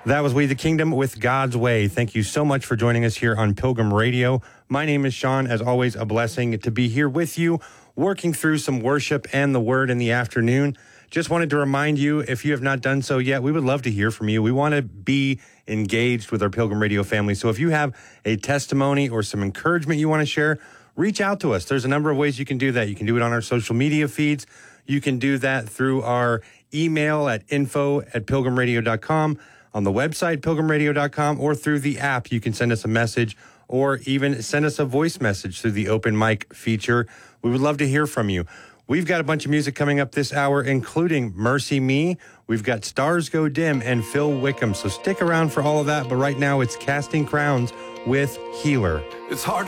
That was We the Kingdom with God's Way. Thank you so much for joining us here on Pilgrim Radio. My name is Sean. As always, a blessing to be here with you, working through some worship and the Word in the afternoon. Just wanted to remind you, if you have not done so yet, we would love to hear from you. We want to be engaged with our Pilgrim Radio family. So if you have a testimony or some encouragement you want to share, reach out to us. There's a number of ways you can do that. You can do it on our social media feeds. You can do that through our email at info@pilgrimradio.com. on the website, pilgrimradio.com, or through the app. You can send us a message or even send us a voice message through the open mic feature. We would love to hear from you. We've got a bunch of music coming up this hour, including Mercy Me. We've got Stars Go Dim and Phil Wickham. So stick around for all of that. But right now, it's Casting Crowns with Healer. It's hard